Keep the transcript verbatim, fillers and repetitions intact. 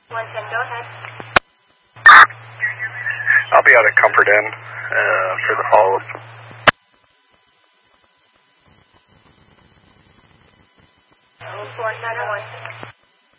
one ten, go ahead. I'll be out at Comfort Inn uh, for the follow-up. four seven one.